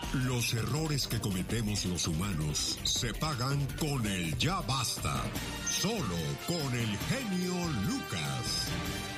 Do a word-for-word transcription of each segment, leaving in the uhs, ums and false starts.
Los errores que cometemos los humanos se pagan con el ya basta. Solo con el genio Lucas.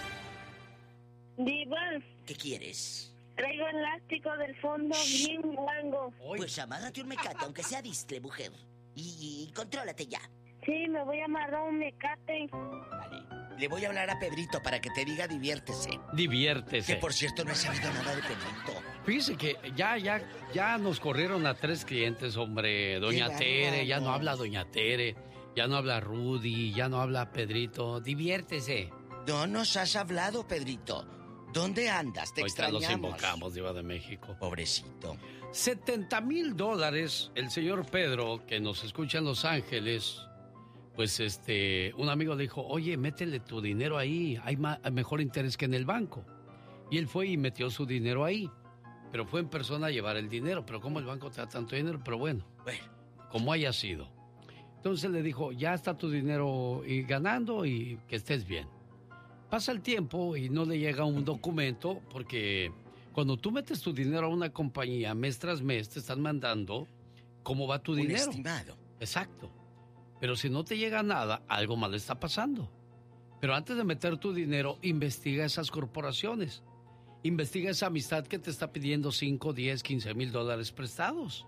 Diva. ¿Qué quieres? Traigo elástico del fondo bien guango. Pues amárrate un mecate, aunque sea distre, mujer. Y, y contrólate ya. Sí, me voy a amarrar un mecate. Vale. Le voy a hablar a Pedrito para que te diga diviértese. Diviértese. Que por cierto no he sabido nada de Pedrito. Fíjese que ya, ya, ya nos corrieron a tres clientes, hombre. Doña Tere, ya no habla Doña Tere, ya no habla Rudy, ya no habla Pedrito. Diviértese. No nos has hablado, Pedrito. ¿Dónde andas? Te Ahorita extrañamos. los invocamos, Diva de México. Pobrecito. setenta mil dólares, el señor Pedro, que nos escucha en Los Ángeles, pues este, un amigo le dijo, oye, métele tu dinero ahí, hay, más, hay mejor interés que en el banco. Y él fue y metió su dinero ahí, pero fue en persona a llevar el dinero. Pero ¿cómo el banco te da tanto dinero? Pero bueno, bueno. como haya sido. Entonces le dijo, ya está tu dinero y ganando y que estés bien. Pasa el tiempo y no le llega un documento porque cuando tú metes tu dinero a una compañía mes tras mes te están mandando cómo va tu un dinero. estimado. Exacto. Pero si no te llega nada, algo mal está pasando. Pero antes de meter tu dinero, investiga esas corporaciones. Investiga esa amistad que te está pidiendo cinco, diez, quince mil dólares prestados.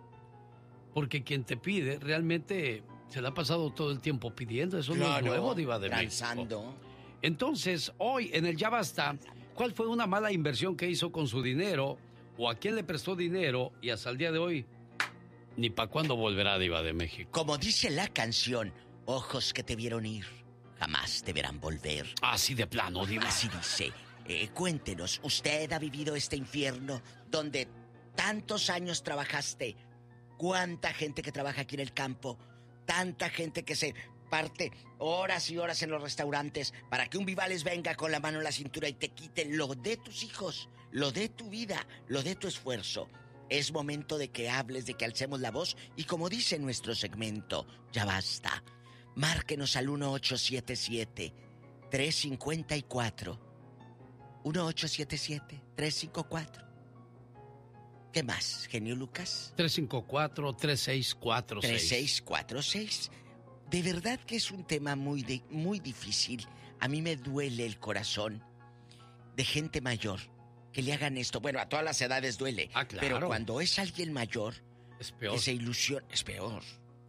Porque quien te pide realmente se le ha pasado todo el tiempo pidiendo. Eso claro, no es nuevo, Diva de transando. México. Entonces, hoy en el Ya Basta, ¿cuál fue una mala inversión que hizo con su dinero? ¿O a quién le prestó dinero? Y hasta el día de hoy, ni para cuándo volverá, Diva de México. Como dice la canción, ojos que te vieron ir, jamás te verán volver. Así de plano, Diva. Así dice. Eh, cuéntenos, ¿usted ha vivido este infierno donde tantos años trabajaste? ¿Cuánta gente que trabaja aquí en el campo? Tanta gente que se parte horas y horas en los restaurantes para que un Vivales venga con la mano en la cintura y te quite lo de tus hijos, lo de tu vida, lo de tu esfuerzo. Es momento de que hables, de que alcemos la voz y como dice nuestro segmento, ya basta. Márquenos al uno ocho siete siete, tres cinco cuatro. uno ocho siete siete, tres cinco cuatro. ¿Qué más, genio Lucas? tres cinco cuatro, tres seis cuatro seis. tres seis cuatro seis. De verdad que es un tema muy, de, muy difícil. A mí me duele el corazón de gente mayor que le hagan esto. Bueno, a todas las edades duele. Ah, claro. Pero cuando es alguien mayor, es peor. Que se ilusiona, es peor.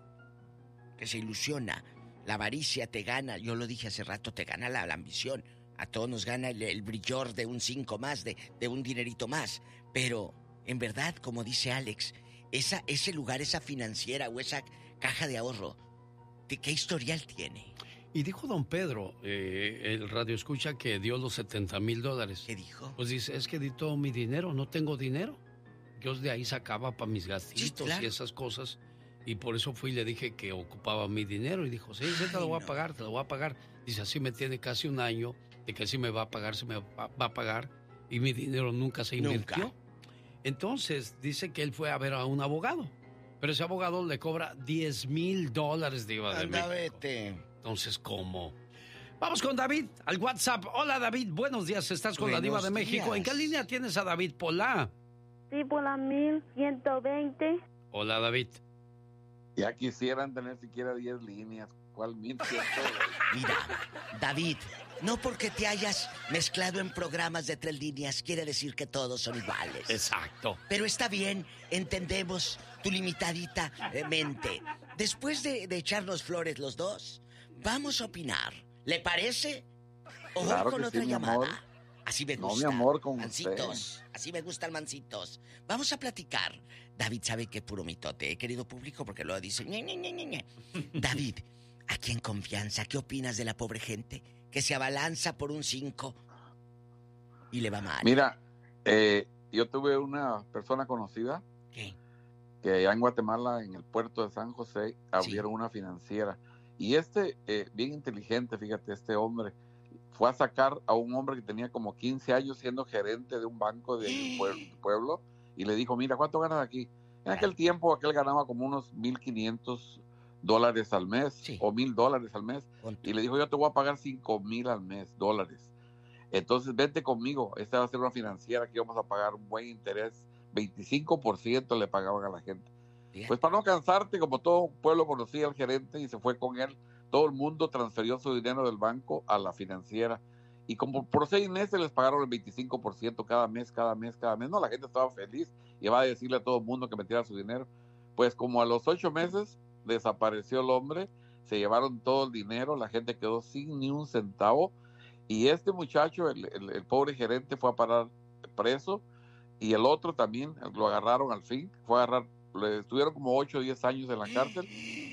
Que se ilusiona. La avaricia te gana, yo lo dije hace rato, te gana la, la ambición. A todos nos gana el, el brillor de un cinco más, de, de un dinerito más. Pero, en verdad, como dice Alex, esa, ese lugar, esa financiera o esa caja de ahorro, ¿de qué historial tiene? Y dijo don Pedro, eh, el radio escucha, que dio los setenta mil dólares. ¿Qué dijo? Pues dice, es que di todo mi dinero, no tengo dinero. Yo de ahí sacaba para mis gastitos, sí, claro, y esas cosas. Y por eso fui y le dije que ocupaba mi dinero. Y dijo, sí, sí, te lo voy no. a pagar, te lo voy a pagar. Dice, así me tiene casi un año de que sí me va a pagar, se me va, va a pagar. Y mi dinero nunca se invirtió. Nunca. Entonces, dice que él fue a ver a un abogado. Pero ese abogado le cobra diez mil dólares de Diva de México. Vete. Entonces, ¿cómo? Vamos con David al WhatsApp. Hola, David, buenos días. Estás con buenos la Diva de México. Días. ¿En qué línea tienes a David? Pola. Sí, por la mil ciento veinte. Hola, David. Ya quisieran tener siquiera diez líneas. ¿Cuál mil ciento veinte? Mira, David, no porque te hayas mezclado en programas de tres líneas quiere decir que todos son iguales. Exacto. Pero está bien, entendemos tu limitadita mente. Después de, de echarnos flores los dos, vamos a opinar. ¿Le parece? O claro con que otra sí, llamada. Mi amor. Así me gusta. No, mi amor, con mancitos. usted. Así me gustan mancitos. Vamos a platicar. David sabe que puro mitote, ¿eh, querido público? Porque luego dice... Ñe, Ñe, Ñe, Ñe. David, aquí en confianza, ¿qué opinas de la pobre gente que se abalanza por un cinco y le va mal? Mira, eh, yo tuve una persona conocida... ¿Qué? Que allá en Guatemala, en el puerto de San José, abrieron sí. una financiera. Y este, eh, bien inteligente, fíjate, este hombre... fue a sacar a un hombre que tenía como quince años siendo gerente de un banco del pueblo y le dijo, mira, ¿cuánto ganas aquí? En aquel tiempo aquel ganaba como unos mil quinientos dólares al mes sí. o mil dólares al mes y le dijo, yo te voy a pagar cinco mil al mes dólares. Entonces vente conmigo, esta va a ser una financiera que vamos a pagar un buen interés veinticinco por ciento le pagaban a la gente. Bien. Pues para no cansarte, como todo pueblo conocía al gerente y se fue con él, todo el mundo transfirió su dinero del banco a la financiera. Y como por seis meses les pagaron el veinticinco por ciento cada mes, cada mes, cada mes. No, la gente estaba feliz y va a decirle a todo el mundo que metiera su dinero. Pues como a los ocho meses desapareció el hombre, se llevaron todo el dinero, la gente quedó sin ni un centavo. Y este muchacho, el, el, el pobre gerente, fue a parar preso. Y el otro también, lo agarraron al fin, fue a agarrar, le estuvieron como ocho o diez años en la cárcel.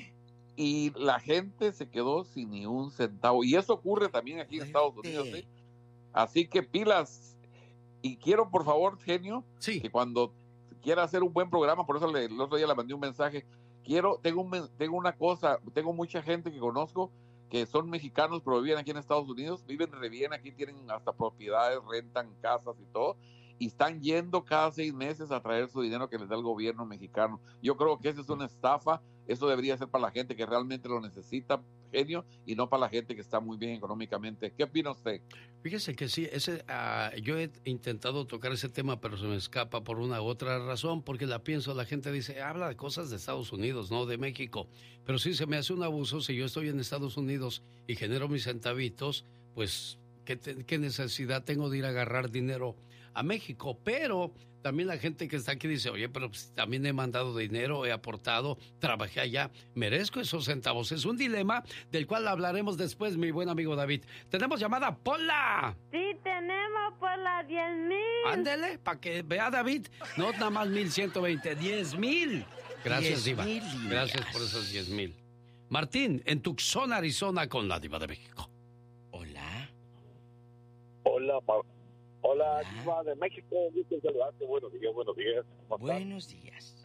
Y la gente se quedó sin ni un centavo. Y eso ocurre también aquí en Estados Unidos, ¿sí? Así que pilas. Y quiero, por favor, genio, sí. que cuando quiera hacer un buen programa, por eso le, el otro día le mandé un mensaje, quiero, tengo, un, tengo una cosa, tengo mucha gente que conozco que son mexicanos, pero viven aquí en Estados Unidos, viven re bien, aquí tienen hasta propiedades, rentan casas y todo, y están yendo cada seis meses a traer su dinero que les da el gobierno mexicano. Yo creo que esa es una estafa. Eso debería ser para la gente que realmente lo necesita, genio, y no para la gente que está muy bien económicamente. ¿Qué opina usted? Fíjese que sí, ese, uh, yo he intentado tocar ese tema, pero se me escapa por una u otra razón, porque la pienso, la gente dice, habla de cosas de Estados Unidos, no de México. Pero sí se me hace un abuso si yo estoy en Estados Unidos y genero mis centavitos, pues, ¿qué, te, qué necesidad tengo de ir a agarrar dinero a México? Pero también la gente que está aquí dice, oye, pero pues, también he mandado dinero, he aportado, trabajé allá, merezco esos centavos. Es un dilema del cual hablaremos después, mi buen amigo David. ¿Tenemos llamada? ¡Pola! Sí, tenemos por las diez mil. Ándele, para que vea David, no nada más mil ciento veinte, diez mil. Gracias, Diva. Gracias por esos diez mil. Martín, en Tucson, Arizona, con la Diva de México. Hola. Hola, pa- Hola, Diva de México. Gusto saludarte. Buenos días, buenos días. Buenos días.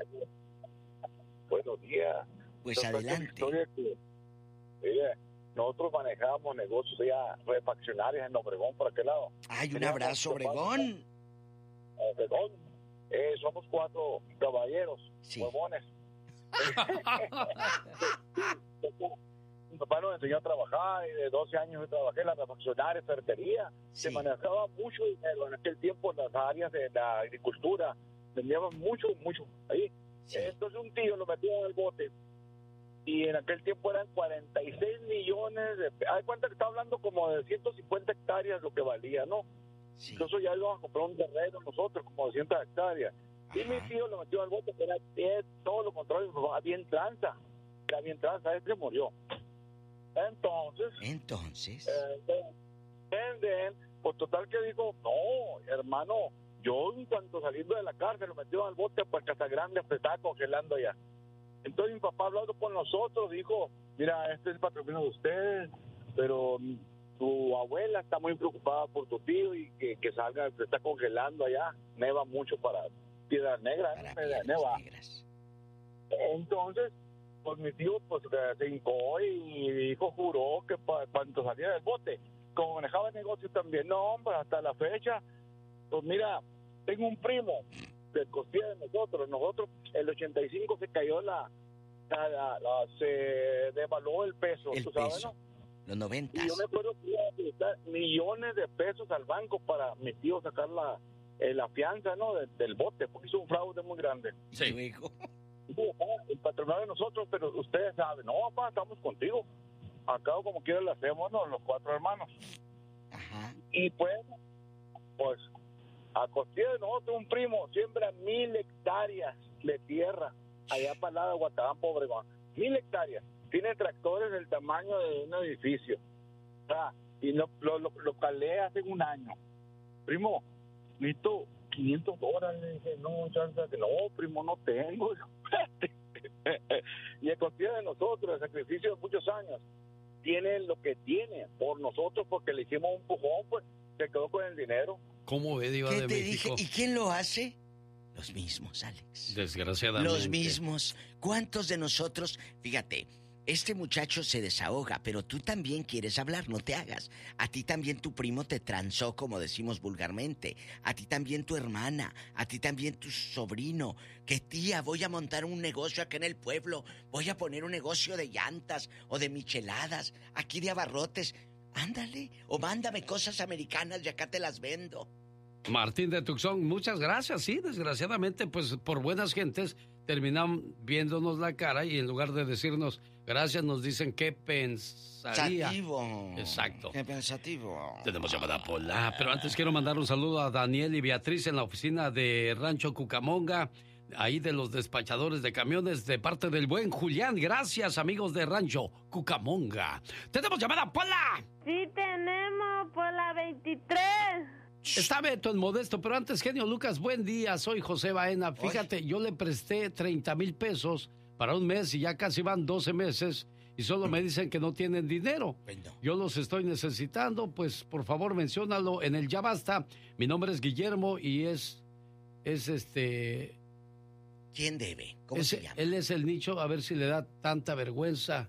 Buenos días. Pues Entonces, adelante. Que, oye, nosotros manejábamos negocios ya refaccionarios en Obregón, por aquel lado. Ay, un abrazo, Obregón. Obregón. Eh, somos cuatro caballeros, sí. huevones. Mi papá nos enseñó a trabajar y de doce años yo trabajé en la refaccionaria, ferretería. Sí. Se manejaba mucho dinero en aquel tiempo en las áreas de la agricultura. Vendíamos mucho, mucho ahí. Sí. Entonces un tío lo metió en el bote y en aquel tiempo eran cuarenta y seis millones de... Hay cuenta que está hablando como de ciento cincuenta hectáreas lo que valía, ¿no? Sí. Entonces ya íbamos a comprar un terreno nosotros como doscientas hectáreas. Ajá. Y mi tío lo metió al bote, que era bien, todo lo contrario, bien tranza. Era bien tranza, él se murió. Entonces, entonces, eh, then, then, pues total que dijo, no, hermano, yo en cuanto saliendo de la cárcel lo metió al bote por Casa Grande, se estaba congelando allá. Entonces mi papá hablando con nosotros dijo, mira, este es el patrimonio de ustedes, pero tu abuela está muy preocupada por tu tío y que, que salga, se está congelando allá, neva mucho para Piedras Negras, para ¿eh? Piedras neva. Negras. Entonces, pues mi tío pues se hincó y dijo, juró que pa, cuando salía del bote, como manejaba el negocio también, no hombre, hasta la fecha, pues mira, tengo un primo que costía de nosotros, nosotros, el ochenta y cinco se cayó la, la, la, la se devaluó el peso, el tú sabes, peso. ¿no? Los noventas. Y yo me acuerdo que iba a prestar millones de pesos al banco para mi tío sacar la, eh, la fianza, ¿no? De, del bote, porque hizo un fraude muy grande. Sí, hijo. El patronato de nosotros, pero ustedes saben, no, papá, estamos contigo. Acá como quiera lo hacemos, ¿no? Los cuatro hermanos. Ajá. Y pues, pues, a costilla de nosotros, un primo siembra mil hectáreas de tierra allá para el lado de Guatabampo, Obregón. Mil hectáreas. Tiene tractores del tamaño de un edificio. O sea, y lo, lo, lo, lo calé hace un año. Primo, necesito quinientos dólares. Le dije, no, chance, que no, primo, no tengo. Y a costilla de nosotros, el sacrificio de muchos años, tiene lo que tiene por nosotros, porque le hicimos un pujón, pues se quedó con el dinero. ¿Cómo ve, Diva ¿Qué de te México? dije? ¿Y quién lo hace? Los mismos, Alex. Desgraciadamente. Los mismos. ¿Cuántos de nosotros? Fíjate, este muchacho se desahoga, pero tú también quieres hablar, no te hagas. A ti también tu primo te transó, como decimos vulgarmente. A ti también tu hermana, a ti también tu sobrino. Que tía, voy a montar un negocio aquí en el pueblo. Voy a poner un negocio de llantas o de micheladas, aquí de abarrotes. Ándale, o mándame cosas americanas y acá te las vendo. Martín de Tucson, muchas gracias. Sí, desgraciadamente, pues por buenas gentes terminan viéndonos la cara y en lugar de decirnos gracias, nos dicen qué pensaría. Pensativo. Exacto. Qué pensativo. Tenemos llamada Pola, pero antes quiero mandar un saludo a Daniel y Beatriz en la oficina de Rancho Cucamonga, ahí de los despachadores de camiones, de parte del buen Julián. Gracias, amigos de Rancho Cucamonga. ¡Tenemos llamada Pola! Sí tenemos, por la veintitrés. Está Beto en Modesto, pero antes, genio Lucas, buen día, soy José Baena. Fíjate, yo le presté treinta mil pesos para un mes y ya casi van doce meses y solo me dicen que no tienen dinero. Yo los estoy necesitando, pues por favor menciónalo en el Ya Basta. Mi nombre es Guillermo y es, es este... ¿Quién debe? ¿Cómo es, se llama? Él es el nicho, a ver si le da tanta vergüenza,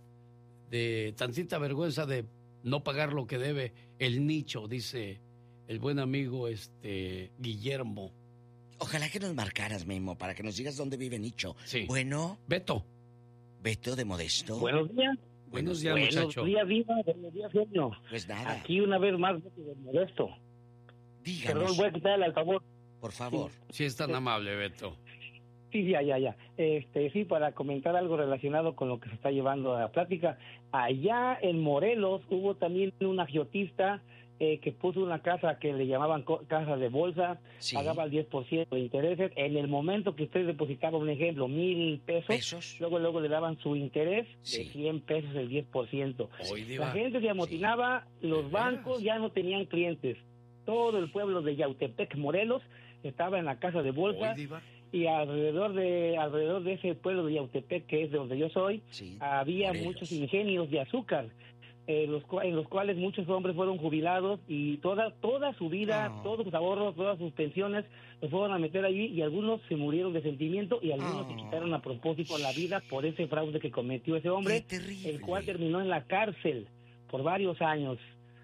de tantita vergüenza de no pagar lo que debe. El nicho, dice el buen amigo este Guillermo. Ojalá que nos marcaras, Memo, para que nos digas dónde vive Nicho. Sí. Bueno. Beto. Beto de Modesto. Buenos días. Buenos días, Buenos muchacho. días, Diva. Buenos días, genio. Pues nada. Aquí una vez más, Beto de Modesto. Díganos. Perdón, voy a quitar el altavoz. Por favor. Sí, sí es tan amable, Beto. Sí, ya, ya, ya. Este, sí, para comentar algo relacionado con lo que se está llevando a la plática. Allá en Morelos hubo también un agiotista eh, que puso una casa que le llamaban co- casa de bolsa, Sí. pagaba el diez por ciento de intereses. En el momento que usted depositaba, un ejemplo, mil pesos, ¿Pesos? luego luego le daban su interés Sí. de cien pesos, el diez por ciento. Hoy, Diva. La gente se amotinaba, los ¿De bancos veras? ya no tenían clientes. Todo el pueblo de Yautepec, Morelos, estaba en la casa de bolsa. Hoy, Diva. Y alrededor de alrededor de ese pueblo de Yautepec, que es de donde yo soy, Sí. había Morelos. muchos ingenios de azúcar, eh, los, cua- en los cuales muchos hombres fueron jubilados y toda toda su vida, Oh. todos sus ahorros, todas sus pensiones, los fueron a meter allí y algunos se murieron de sentimiento y algunos Oh. se quitaron a propósito la vida por ese fraude que cometió ese hombre, Qué terrible. el cual terminó en la cárcel por varios años.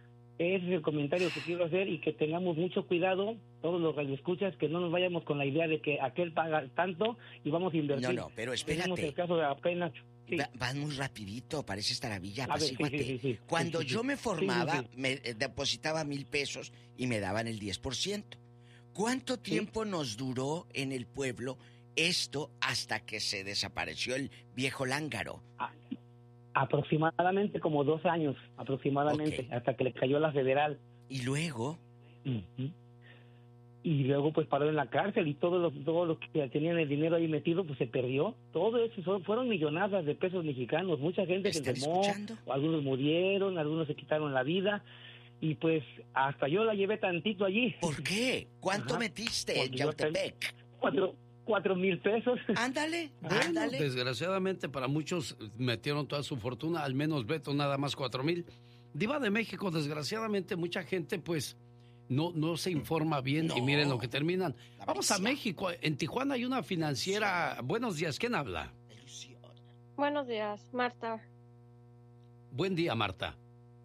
Ese es el comentario que quiero hacer y que tengamos mucho cuidado, todos los radioescuchas, que no nos vayamos con la idea de que aquel paga tanto y vamos a invertir. No, no, pero espérate. Tenemos el caso de apenas... sí. Va- vas muy rapidito, pareces taravilla, A ver, sí, apacíguate. sí, sí, sí. Cuando Sí, sí, yo sí. me formaba, Sí, sí, me eh, depositaba mil pesos y me daban el diez por ciento. ¿Cuánto tiempo nos duró en el pueblo esto hasta que se desapareció el viejo lángaro? A- aproximadamente como dos años, aproximadamente, Ok. hasta que le cayó la federal. Y luego, Ujú. Y luego pues paró en la cárcel y todos los todos los que tenían el dinero ahí metido pues se perdió. Todo eso son- fueron millonadas de pesos mexicanos. Mucha gente se ¿están enfermó, escuchando? algunos murieron, algunos se quitaron la vida y pues hasta yo la llevé tantito allí. ¿por qué? ¿Cuánto Ajá. metiste en Porque yo ten- Yautepec? Cuatro, cuatro mil pesos. Ándale, Bueno, ándale. desgraciadamente para muchos metieron toda su fortuna, al menos Beto nada más cuatro mil. Diva de México, desgraciadamente mucha gente pues no, no se informa bien No. y miren lo que terminan. La Vamos a avaricia. México, en Tijuana hay una financiera. Buenos días, ¿quién habla? Ilusión. Buenos días, Marta. Buen día, Marta.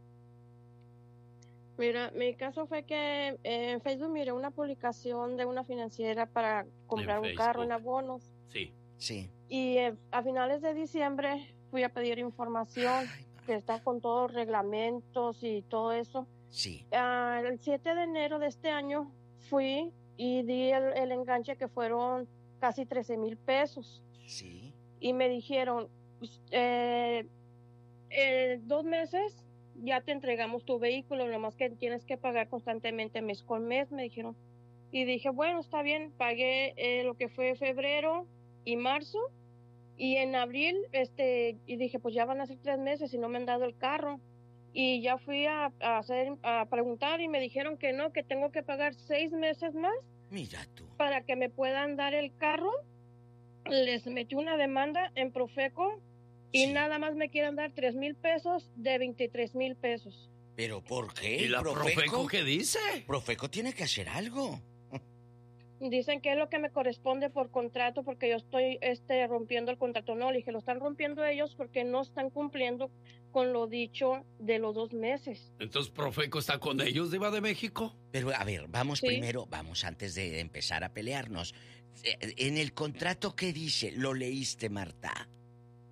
Mira, mi caso fue que eh, en Facebook miré una publicación de una financiera para comprar un carro en Facebook. abonos Sí. Sí. y eh, a finales de diciembre fui a pedir información Ay, que está con todos los reglamentos y todo eso. sí. Ah, el siete de enero de este año fui y di el, el enganche que fueron casi trece mil pesos Sí. y me dijeron, pues, eh, eh, dos meses ya te entregamos tu vehículo, nomás que tienes que pagar constantemente mes con mes, me dijeron. Y dije, bueno, está bien, pagué eh, lo que fue febrero y marzo, y en abril, este, y dije, pues ya van a ser tres meses y no me han dado el carro. Y ya fui a, a hacer, a preguntar y me dijeron que no, que tengo que pagar seis meses más Mira tú. para que me puedan dar el carro. Les metí una demanda en Profeco y Sí. nada más me quieren dar tres mil pesos de veintitrés mil pesos. ¿Pero por qué? ¿Y la Profeco qué dice? Profeco tiene que hacer algo. Dicen que es lo que me corresponde por contrato porque yo estoy este, rompiendo el contrato. No, le dije, lo están rompiendo ellos porque no están cumpliendo con lo dicho de los dos meses. Entonces, Profeco está con ellos, Diva de México. Pero a ver, vamos Sí. primero, vamos antes de empezar a pelearnos. Eh, En el contrato, ¿qué dice? ¿Lo leíste, Marta?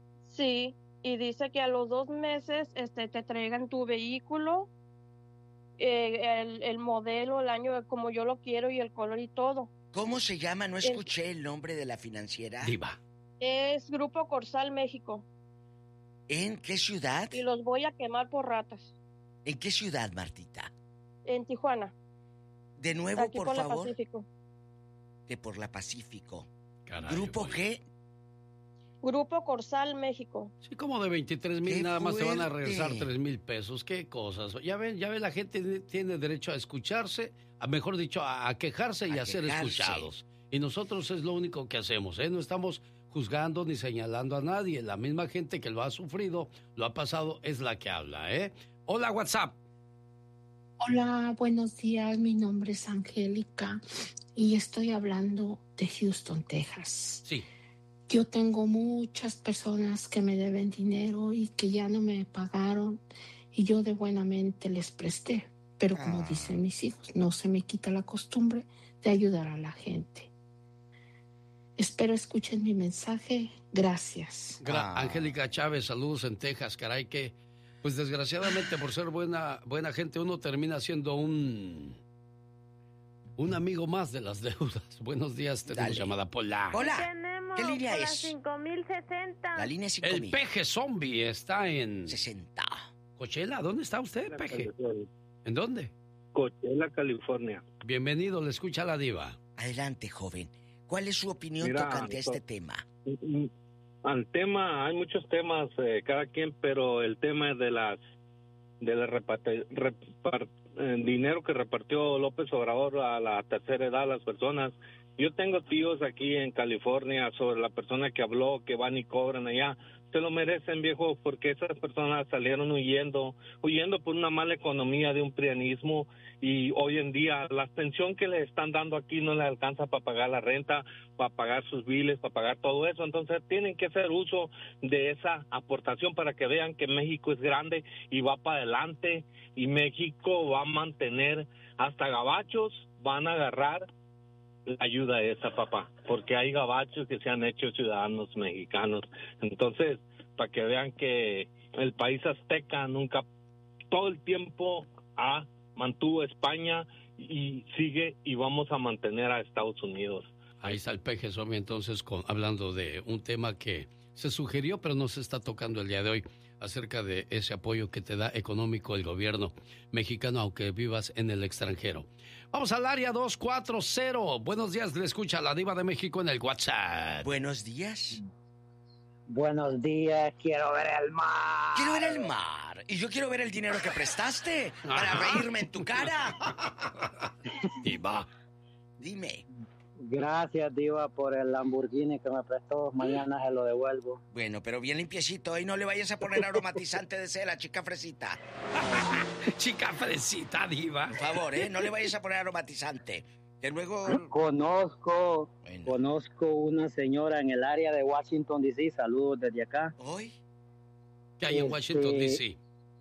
Sí, y dice que a los dos meses este, te traigan tu vehículo eh, el, el modelo, el año como yo lo quiero y el color y todo. ¿Cómo se llama? No escuché el nombre de la financiera. Diva. Es Grupo Corsal México. ¿En qué ciudad? Y los voy a quemar por ratas. ¿En qué ciudad, Martita? En Tijuana. De nuevo, Aquí por, por favor. La Pacífico. De por la Pacífico. Caray, ¿Grupo güey. qué? Grupo Corsal México. Sí, como de veintitrés mil, nada más te van a regresar tres mil pesos. Qué cosas. Ya ven, ya ven, la gente tiene derecho a escucharse, a mejor dicho, a, a quejarse y a, a ser escuchados. Y nosotros es lo único que hacemos, ¿eh? No estamos juzgando ni señalando a nadie. La misma gente que lo ha sufrido, lo ha pasado, es la que habla, ¿eh? Hola, WhatsApp. Hola, buenos días. Mi nombre es Angélica y estoy hablando de Houston, Texas. Sí. Yo tengo muchas personas que me deben dinero y que ya no me pagaron y yo de buena mente les presté. Pero como ah. dicen mis hijos, no se me quita la costumbre de ayudar a la gente. Espero escuchen mi mensaje. Gracias. Gra- ah. Angélica Chávez, saludos en Texas. Caray, que pues desgraciadamente por ser buena, buena gente uno termina siendo un... un amigo más de las deudas. Buenos días, tenemos Dale. llamada Pola. Hola. Tenemos ¿Qué línea es? cinco mil sesenta. La línea cinco mil. El Peje Zombie está en... sesenta. Coachella, ¿dónde está usted, La Peje? California. ¿En dónde? Coachella, California. Bienvenido, le escucha la diva. Adelante, joven. ¿Cuál es su opinión Mira, tocante a este tema? Al tema, hay muchos temas, eh, cada quien, pero el tema de las de la reparte, repart, eh, dinero que repartió López Obrador a la tercera edad a las personas. Yo tengo tíos aquí en California sobre la persona que habló, que van y cobran allá. Se lo merecen, viejo, porque esas personas salieron huyendo, huyendo por una mala economía de un prianismo, y hoy en día la pensión que les están dando aquí no les alcanza para pagar la renta, para pagar sus biles, para pagar todo eso. Entonces tienen que hacer uso de esa aportación para que vean que México es grande y va para adelante, y México va a mantener, hasta gabachos van a agarrar la ayuda esa, papá, porque hay gabachos que se han hecho ciudadanos mexicanos. Entonces, para que vean que el país azteca nunca, todo el tiempo ha mantuvo España y sigue, y vamos a mantener a Estados Unidos. Ahí está el Peje Zombie, entonces, con, hablando de un tema que se sugirió, pero no se está tocando el día de hoy, acerca de ese apoyo que te da económico el gobierno mexicano, aunque vivas en el extranjero. Vamos al área dos cuatro cero. Buenos días, le escucha la diva de México en el WhatsApp. Buenos días. Buenos días, quiero ver el mar. Quiero ver el mar. Y yo quiero ver el dinero que prestaste para reírme en tu cara. Diva. Dime. Gracias, diva, por el Lamborghini que me prestó. Mañana se lo devuelvo. Bueno, pero bien limpiecito. Y no le vayas a poner aromatizante de cera, chica fresita. Chica fresita, diva. Por favor, ¿eh? No le vayas a poner aromatizante. Que luego... Conozco, bueno. conozco una señora en el área de Washington, D C. Saludos desde acá. ¿Hoy? ¿Qué hay en este, Washington, D C?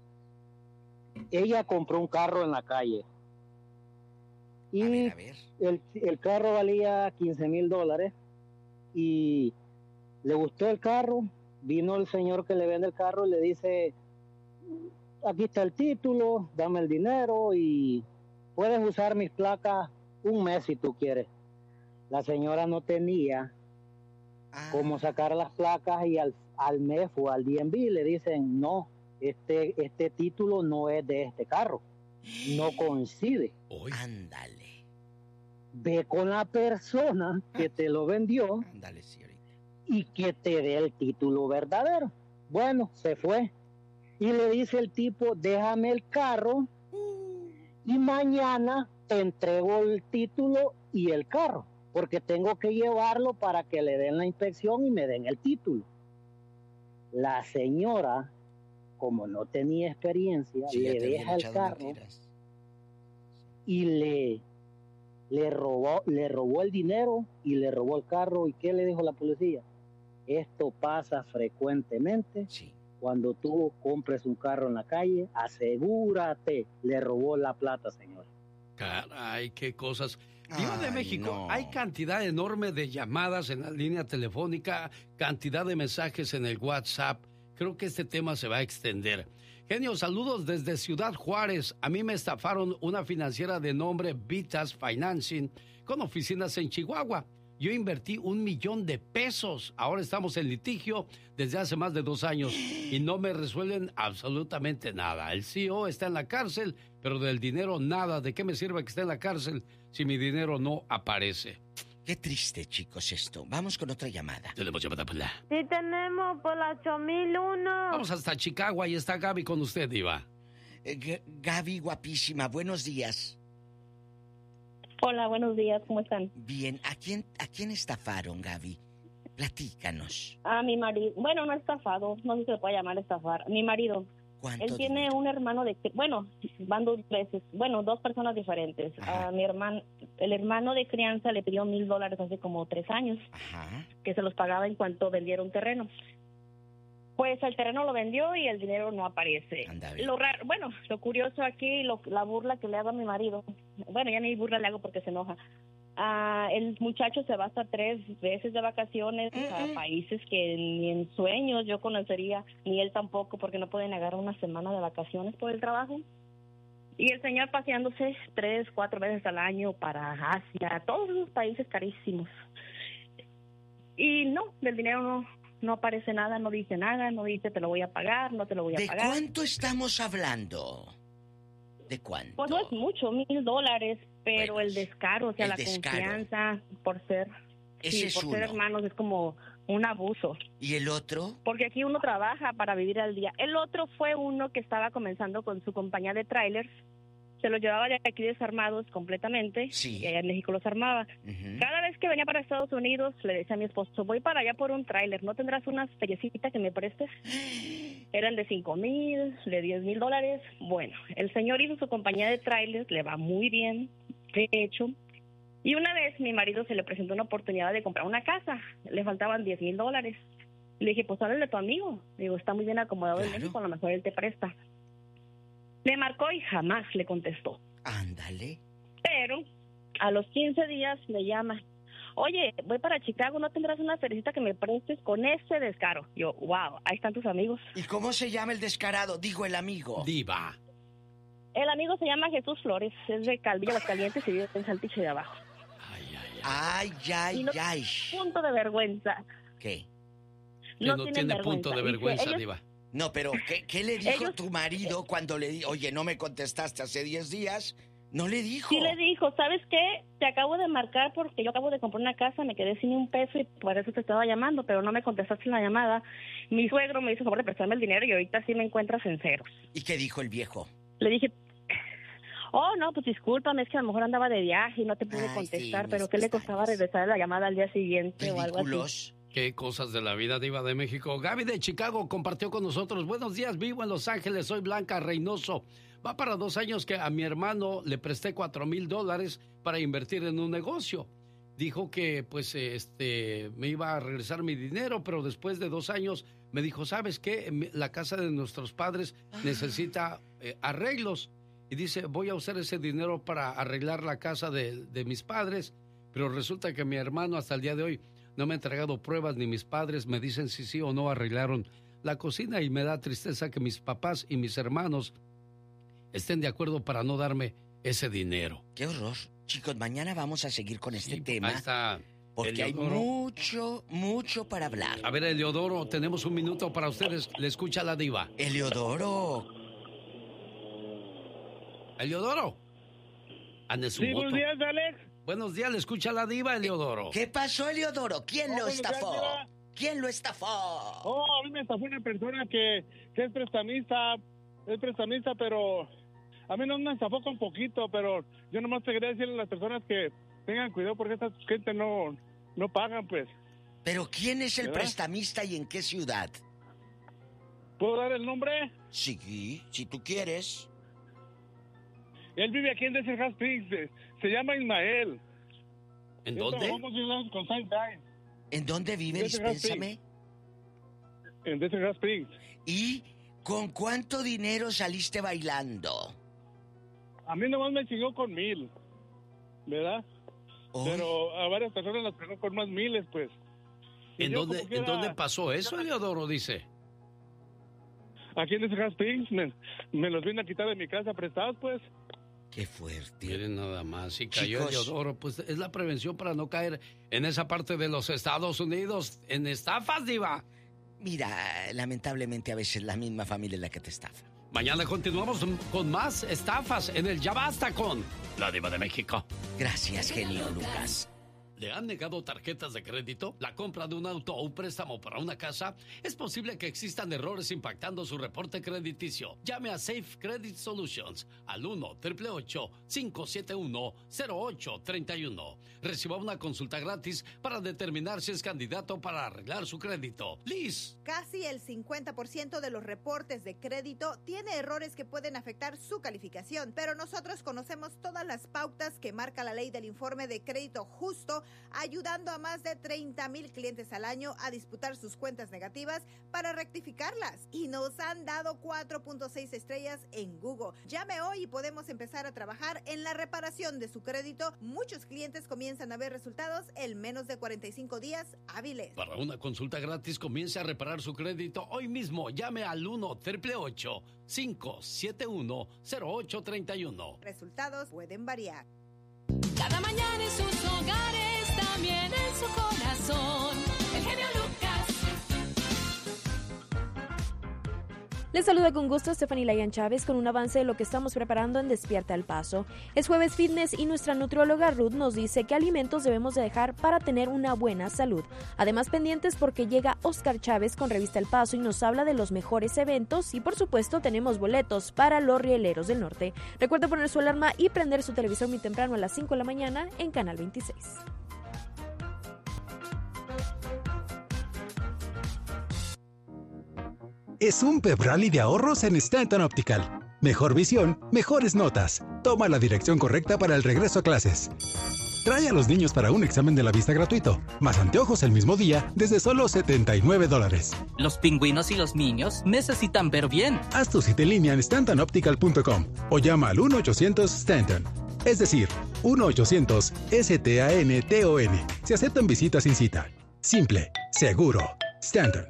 Ella compró un carro en la calle. Y a ver, a ver. El, el carro valía quince mil dólares. Y le gustó el carro. Vino el señor que le vende el carro y le dice: aquí está el título, dame el dinero y puedes usar mis placas un mes si tú quieres. La señora no tenía ah. cómo sacar las placas, y al, al mes o al D M V le dicen: no, este, este título no es de este carro, no coincide. Uy. Ándale. Ve con la persona que te lo vendió. Ándale, señorita. Y que te dé el título verdadero. Bueno, se fue. Y le dice el tipo: déjame el carro uh. y mañana te entrego el título y el carro, porque tengo que llevarlo para que le den la inspección y me den el título. La señora, como no tenía experiencia, sí, le deja el carro mentiras. y le, le, robó, le robó el dinero y le robó el carro. ¿Y qué le dijo la policía? Esto pasa frecuentemente. Sí. Cuando tú compres un carro en la calle, asegúrate, le robó la plata, señor. Caray, qué cosas. Diva de Ay, México, no. hay cantidad enorme de llamadas en la línea telefónica, cantidad de mensajes en el WhatsApp. creo que este tema se va a extender. Genio, saludos desde Ciudad Juárez. A mí me estafaron una financiera de nombre Vitas Financing con oficinas en Chihuahua. Yo invertí un millón de pesos. Ahora estamos en litigio desde hace más de dos años y no me resuelven absolutamente nada. El C E O está en la cárcel, pero del dinero nada. ¿De qué me sirve que esté en la cárcel si mi dinero no aparece? Qué triste, chicos, esto. Vamos con otra llamada. Tenemos llamada por la... Sí, tenemos por la ocho mil uno. Vamos hasta Chicago. Ahí está Gaby con usted, Diva. Eh, G- Gaby, guapísima. Buenos días. Hola, buenos días, ¿cómo están? Bien, ¿a quién, a quién estafaron, Gaby? Platícanos. A mi marido, bueno, no estafado, no sé si se puede llamar estafar. Mi marido, ¿Cuánto él tiene dinero? un hermano de, bueno, van dos veces, bueno, dos personas diferentes. Ajá. A mi hermano, el hermano de crianza le pidió mil dólares hace como tres años, Ajá. que se los pagaba en cuanto vendiera un terreno. Pues el terreno lo vendió y el dinero no aparece. Anda bien. Lo raro, bueno, lo curioso aquí, lo, la burla que le hago a mi marido, bueno, ya ni burla le hago porque se enoja. Ah, el muchacho se va hasta tres veces de vacaciones a países que ni en sueños yo conocería, ni él tampoco, porque no pueden agarrar una semana de vacaciones por el trabajo. Y el señor paseándose tres, cuatro veces al año para Asia, todos esos países carísimos. Y no, del dinero no, no aparece nada, no dice nada, no dice te lo voy a pagar, no te lo voy a ¿De pagar. cuánto estamos hablando? ¿De cuánto? Pues no es mucho, mil dólares, pero Bueno, el descaro, o sea, el la descaro. confianza por ser, Ese sí, es por ser uno. hermanos es como un abuso. ¿Y el otro? Porque aquí uno trabaja para vivir al día. El otro fue uno que estaba comenzando con su compañía de trailers. Se los llevaba de aquí desarmados completamente. Sí. Y allá en México los armaba. Ujú. Cada vez que venía para Estados Unidos, le decía a mi esposo, voy para allá por un tráiler, ¿no tendrás unas feriecitas que me prestes? Eran de cinco mil, de diez mil dólares. Bueno, el señor hizo su compañía de trailers, le va muy bien, de hecho. Y una vez mi marido se le presentó una oportunidad de comprar una casa, le faltaban diez mil dólares. Le dije, pues háblale a tu amigo. Digo, está muy bien acomodado Claro. en México, a lo mejor él te presta. Le marcó y jamás le contestó. Ándale. Pero a los quince días me llama. Oye, voy para Chicago, ¿no tendrás una felicita que me prestes con ese descaro? Yo, wow, ahí están tus amigos. ¿Y cómo se llama el descarado? Digo, el amigo. Diva. El amigo se llama Jesús Flores, es de Calvillo, Los Calientes y vive en Saltiche de Abajo. Ay, ay, ay. Ay, ay, Y no- ay. Punto de vergüenza. ¿Qué? Que no, tienen tiene punto de Dice, vergüenza, ellos- Diva. No, pero ¿qué, qué le dijo Ellos- tu marido cuando le dijo, oye, no me contestaste hace diez días? No le dijo. Sí le dijo, ¿sabes qué? Te acabo de marcar porque yo acabo de comprar una casa, me quedé sin un peso y por eso te estaba llamando, pero no me contestaste la llamada. Mi suegro me hizo favor de prestarme el dinero y ahorita sí me encuentras en ceros. ¿Y qué dijo el viejo? Le dije, oh, no, pues discúlpame, es que a lo mejor andaba de viaje y no te pude Ay, sí, contestar, mis pero ¿qué le costaba pestañas. regresar la llamada al día siguiente o algo así? Ridículos. Qué cosas de la vida, Diva de México. Gaby de Chicago compartió con nosotros. Buenos días, vivo en Los Ángeles, soy Blanca Reynoso. Va para dos años que a mi hermano le presté cuatro mil dólares para invertir en un negocio. Dijo que pues este me iba a regresar mi dinero, pero después de dos años me dijo, ¿sabes qué? Mi- La casa de nuestros padres necesita eh, arreglos. Y dice, voy a usar ese dinero para arreglar la casa de, de mis padres, pero resulta que mi hermano hasta el día de hoy no me ha entregado pruebas, ni mis padres me dicen si sí o no arreglaron la cocina, y me da tristeza que mis papás y mis hermanos estén de acuerdo para no darme ese dinero. Qué horror. Chicos, mañana vamos a seguir con este Sí, tema. ahí está Porque hay Eliodoro. mucho, mucho para hablar. A ver, Eliodoro, tenemos un minuto para ustedes. Le escucha la Diva. Eliodoro. Eliodoro. Ande su Sí, buenos voto. días, Alex. Buenos días, le escucha la Diva, Eliodoro. ¿Qué pasó, Eliodoro? ¿Quién Oh, lo buenos días, estafó? Diva. ¿Quién lo estafó? Oh, a mí me estafó una persona que, que es prestamista, es prestamista, pero a mí no me estafó con poquito, pero yo nomás te quería decirle a las personas que tengan cuidado porque esta gente no, no pagan, pues. ¿Pero quién es el ¿Verdad? prestamista y en qué ciudad? ¿Puedo dar el nombre? Sí, si tú quieres. Él vive aquí en Desert Hot Springs, se, se llama Ismael. ¿En Él dónde? trabajamos ayudando con Sunshine ¿En dónde vive? Desert Hot Dispénsame. en Desert Hot Springs. ¿Y con cuánto dinero saliste bailando? A mí nomás me chingó con mil, ¿verdad? Hoy, Pero a varias personas las pegó con más miles, pues. Y ¿En yo dónde, como ¿En quiera- dónde pasó eso, Eliodoro, dice? aquí en ese Hot Springs me, me los vine a quitar de mi casa prestados, pues. Qué fuerte. Miren nada más, si cayó Chicos. Eliodoro, pues es la prevención para no caer en esa parte de los Estados Unidos en estafas, diva. Mira, lamentablemente a veces la misma familia es la que te estafa. Mañana continuamos con más estafas en el Ya Basta con la Diva de México. Gracias, genio Lucas. ¿Le han negado tarjetas de crédito? ¿La compra de un auto o un préstamo para una casa? Es posible que existan errores impactando su reporte crediticio. Llame a Safe Credit Solutions al uno, ocho ocho ocho, cinco siete uno, cero ocho tres uno. Reciba una consulta gratis para determinar si es candidato para arreglar su crédito. Liz. Casi el cincuenta por ciento de los reportes de crédito tiene errores que pueden afectar su calificación, pero nosotros conocemos todas las pautas que marca la ley del informe de crédito justo, ayudando a más de treinta mil clientes al año a disputar sus cuentas negativas para rectificarlas. Y nos han dado cuatro punto seis estrellas en Google. Llame hoy y podemos empezar a trabajar en la reparación de su crédito. Muchos clientes comienzan a ver resultados en menos de cuarenta y cinco días hábiles. Para una consulta gratis, comience a reparar su crédito hoy mismo. Llame al uno, ocho ocho ocho, cinco siete uno, cero ocho tres uno. Resultados pueden variar. Cada mañana en sus hogares, también en su corazón. El genio Lucas. Les saluda con gusto Stephanie Layan Chávez con un avance de lo que estamos preparando en Despierta El Paso. Es jueves fitness y nuestra nutrióloga Ruth nos dice qué alimentos debemos de dejar para tener una buena salud. Además, pendientes porque llega Oscar Chávez con Revista El Paso y nos habla de los mejores eventos y por supuesto tenemos boletos para los Rieleros del Norte. Recuerda poner su alarma y prender su televisor muy temprano a las cinco de la mañana en Canal veintiséis. Es un pep rally de ahorros en Stanton Optical. Mejor visión, mejores notas. Toma la dirección correcta para el regreso a clases. Trae a los niños para un examen de la vista gratuito. Más anteojos el mismo día desde solo setenta y nueve dólares. Los pingüinos y los niños necesitan ver bien. Haz tu cita en línea en stanton optical punto com o llama al uno ochocientos Stanton. Es decir, uno ochocientos S T A N T O N. Se aceptan visitas sin cita. Simple, seguro. Stanton.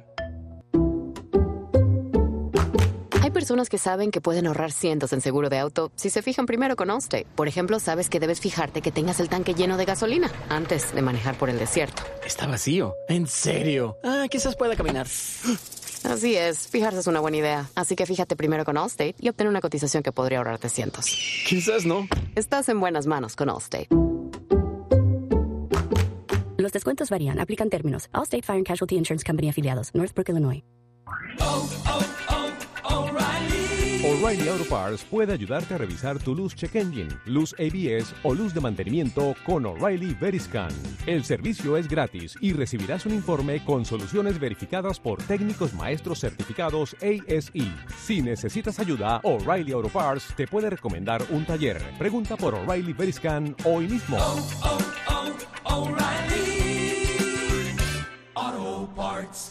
Hay personas que saben que pueden ahorrar cientos en seguro de auto si se fijan primero con Allstate. Por ejemplo, sabes que debes fijarte que tengas el tanque lleno de gasolina antes de manejar por el desierto. Está vacío. ¿En serio? Ah, quizás pueda caminar. Así es, fijarse es una buena idea. Así que fíjate primero con Allstate y obtén una cotización que podría ahorrarte cientos. Quizás no. Estás en buenas manos con Allstate. Los descuentos varían. Aplican términos. Allstate Fire and Casualty Insurance Company afiliados. Northbrook, Illinois. Oh, oh, oh, O'Reilly. O'Reilly Auto Parts puede ayudarte a revisar tu luz check engine, luz A B S o luz de mantenimiento con O'Reilly Veriscan. El servicio es gratis y recibirás un informe con soluciones verificadas por técnicos maestros certificados A S E. Si necesitas ayuda, O'Reilly Auto Parts te puede recomendar un taller. Pregunta por O'Reilly Veriscan hoy mismo. Oh, oh, oh, O'Reilly Auto Parts.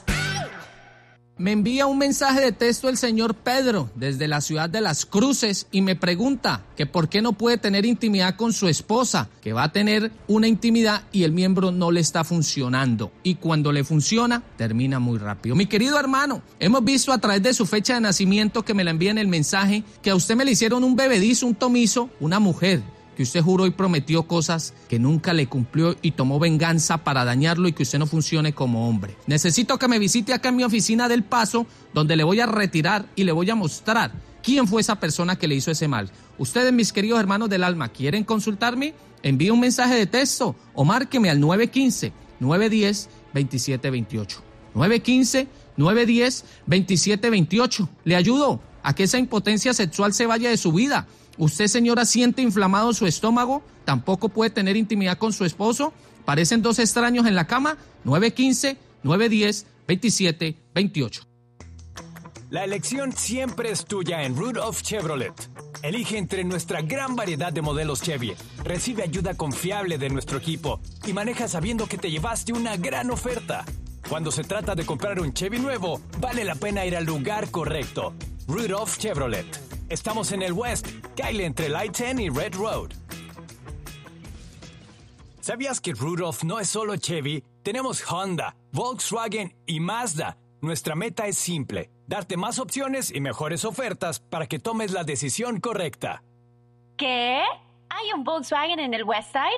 Me envía un mensaje de texto el señor Pedro desde la ciudad de Las Cruces y me pregunta que por qué no puede tener intimidad con su esposa, que va a tener una intimidad y el miembro no le está funcionando. Y cuando le funciona, termina muy rápido. Mi querido hermano, hemos visto a través de su fecha de nacimiento que me la envía en el mensaje que a usted me le hicieron un bebedizo, un tomizo, una mujer, que usted juró y prometió cosas que nunca le cumplió y tomó venganza para dañarlo y que usted no funcione como hombre. Necesito que me visite acá en mi oficina del Paso, donde le voy a retirar y le voy a mostrar quién fue esa persona que le hizo ese mal. Ustedes, mis queridos hermanos del alma, ¿quieren consultarme? Envíe un mensaje de texto o márqueme al nueve uno cinco, nueve uno cero, dos siete dos ocho. nueve uno cinco, nueve uno cero, dos siete dos ocho. Le ayudo a que esa impotencia sexual se vaya de su vida. ¿Usted, señora, siente inflamado su estómago? ¿Tampoco puede tener intimidad con su esposo? ¿Parecen dos extraños en la cama? nueve uno cinco, nueve uno cero, dos siete dos ocho. La elección siempre es tuya en Rudolph Chevrolet. Elige entre nuestra gran variedad de modelos Chevy. Recibe ayuda confiable de nuestro equipo y maneja sabiendo que te llevaste una gran oferta. Cuando se trata de comprar un Chevy nuevo, vale la pena ir al lugar correcto. Rudolph Chevrolet. Estamos en el West, caile entre I diez y Red Road. ¿Sabías que Rudolph no es solo Chevy? Tenemos Honda, Volkswagen y Mazda. Nuestra meta es simple, darte más opciones y mejores ofertas para que tomes la decisión correcta. ¿Qué? ¿Hay un Volkswagen en el Westside?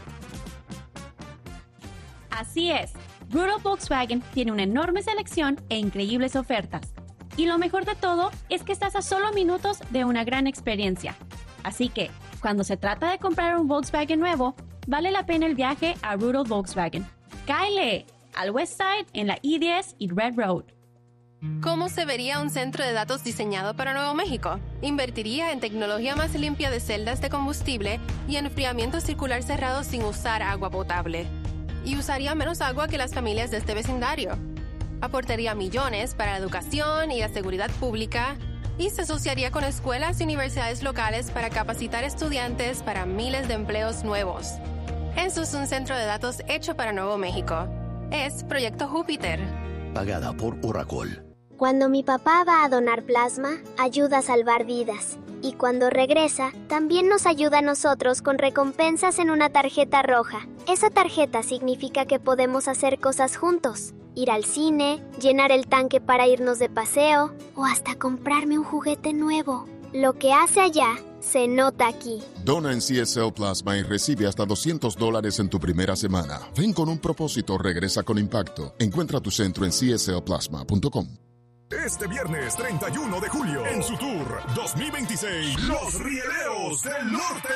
Así es, Rudolph Volkswagen tiene una enorme selección e increíbles ofertas. Y lo mejor de todo es que estás a solo minutos de una gran experiencia. Así que, cuando se trata de comprar un Volkswagen nuevo, vale la pena el viaje a Rudolph Volkswagen. ¡Cáele! Al Westside en la I diez y Red Road. ¿Cómo se vería un centro de datos diseñado para Nuevo México? Invertiría en tecnología más limpia de celdas de combustible y enfriamiento circular cerrado sin usar agua potable. Y usaría menos agua que las familias de este vecindario. Aportaría millones para la educación y la seguridad pública y se asociaría con escuelas y universidades locales para capacitar estudiantes para miles de empleos nuevos. Eso es un centro de datos hecho para Nuevo México. Es Proyecto Júpiter. Pagada por Oracle. Cuando mi papá va a donar plasma, ayuda a salvar vidas. Y cuando regresa, también nos ayuda a nosotros con recompensas en una tarjeta roja. Esa tarjeta significa que podemos hacer cosas juntos. Ir al cine, llenar el tanque para irnos de paseo o hasta comprarme un juguete nuevo. Lo que hace allá, se nota aquí. Dona en C S L Plasma y recibe hasta doscientos dólares en tu primera semana. Ven con un propósito, regresa con impacto. Encuentra tu centro en c s l plasma punto com. Este viernes treinta y uno de julio, en su tour dos mil veintiséis, Los Rieleros del Norte.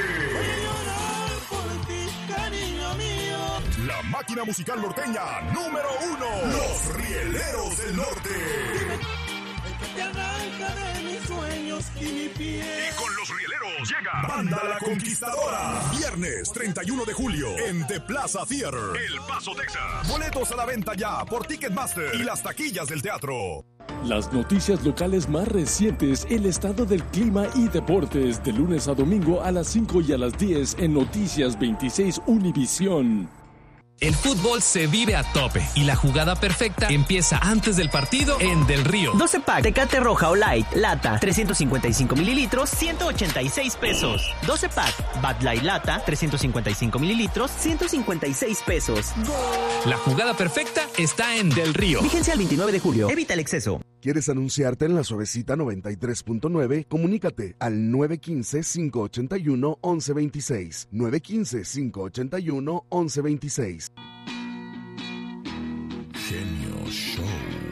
La máquina musical norteña número uno. Los Rieleros del Norte. Te arranca de mis sueños y mi piel. Y con Los Rieleros llega Banda La Conquistadora. Viernes treinta y uno de julio en The Plaza Theater, El Paso, Texas. Boletos a la venta ya por Ticketmaster y las taquillas del teatro. Las noticias locales más recientes, el estado del clima y deportes, de lunes a domingo a las cinco y a las diez en Noticias veintiséis Univisión. El fútbol se vive a tope y la jugada perfecta empieza antes del partido en Del Río. doce pack Tecate Roja o Light, lata, trescientos cincuenta y cinco mililitros, ciento ochenta y seis pesos. doce pack Bud Light Lata, trescientos cincuenta y cinco mililitros, ciento cincuenta y seis pesos. ¡Gol! La jugada perfecta está en Del Río. Vigencia el veintinueve de julio. Evita el exceso. ¿Quieres anunciarte en la Suavecita noventa y tres punto nueve? Comunícate al nueve uno cinco, cinco ocho uno, once veintiséis. nueve uno cinco, cinco ocho uno, once veintiséis. Genio Show.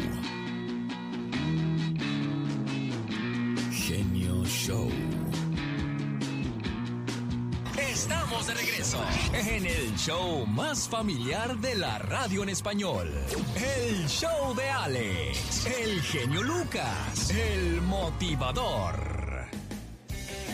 Genio Show. Estamos de regreso en el show más familiar de la radio en español. El show de Alex, el genio Lucas, el motivador.